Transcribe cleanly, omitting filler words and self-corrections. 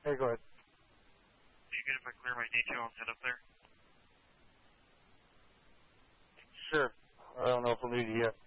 Hey, go ahead. Are you good if I clear my detail and head up there? Sure. I don't know if we'll need you yet.